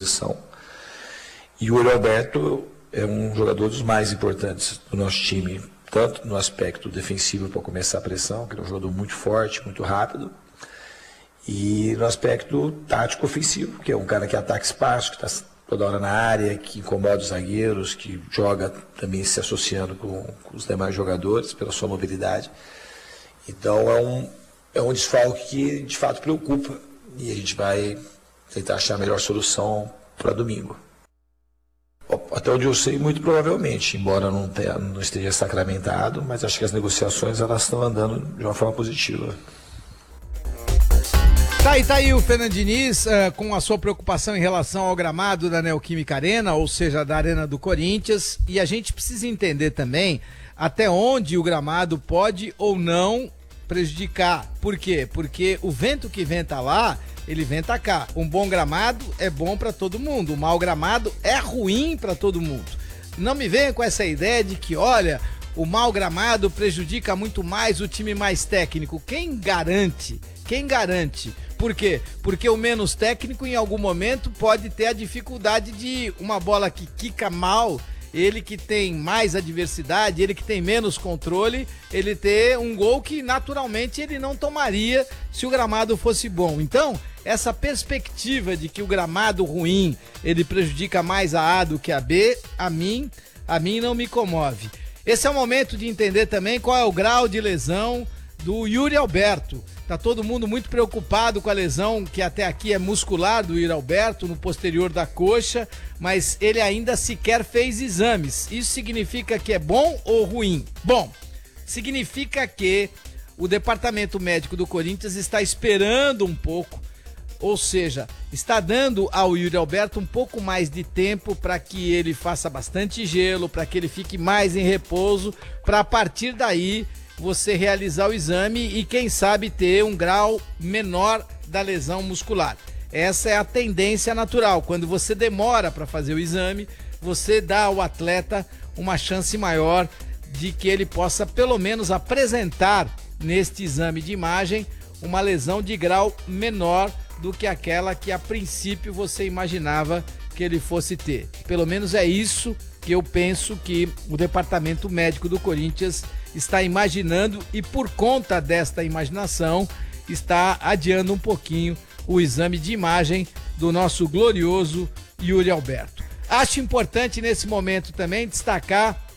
posição. E o Yuri Alberto é um jogador dos mais importantes do nosso time, tanto no aspecto defensivo para começar a pressão, que é um jogador muito forte, muito rápido, e no aspecto tático ofensivo, que é um cara que ataca espaço, que está toda hora na área, que incomoda os zagueiros, que joga também se associando com os demais jogadores pela sua mobilidade. Então é um desfalque que de fato preocupa e a gente vai tentar achar a melhor solução para domingo. Até onde eu sei, muito provavelmente, embora não esteja sacramentado, mas acho que as negociações elas estão andando de uma forma positiva. Tá aí o Fernando Diniz com a sua preocupação em relação ao gramado da Neoquímica Arena, ou seja, da Arena do Corinthians, e a gente precisa entender também até onde o gramado pode ou não prejudicar. Por quê? Porque o vento que venta lá, ele venta cá. Um bom gramado é bom para todo mundo, um mau gramado é ruim para todo mundo. Não me venha com essa ideia de que, olha, o mau gramado prejudica muito mais o time mais técnico. Quem garante? Quem garante? Por quê? Porque o menos técnico em algum momento pode ter a dificuldade de uma bola que quica mal, ele que tem mais adversidade, ele que tem menos controle, ele ter um gol que naturalmente ele não tomaria se o gramado fosse bom. Então, essa perspectiva de que o gramado ruim, ele prejudica mais a A do que a B, a mim não me comove. Esse é o momento de entender também qual é o grau de lesão do Yuri Alberto. Tá todo mundo muito preocupado com a lesão que até aqui é muscular do Yuri Alberto, no posterior da coxa, mas ele ainda sequer fez exames. Isso significa que é bom ou ruim? Bom, significa que o departamento médico do Corinthians está esperando um pouco, ou seja, está dando ao Yuri Alberto um pouco mais de tempo para que ele faça bastante gelo, para que ele fique mais em repouso, para a partir daí você realizar o exame e quem sabe ter um grau menor da lesão muscular. Essa é a tendência natural. Quando você demora para fazer o exame, você dá ao atleta uma chance maior de que ele possa pelo menos apresentar neste exame de imagem uma lesão de grau menor do que aquela que a princípio você imaginava que ele fosse ter. Pelo menos é isso que eu penso que o departamento médico do Corinthians está imaginando e por conta desta imaginação está adiando um pouquinho o exame de imagem do nosso glorioso Yuri Alberto. Acho importante nesse momento também destacar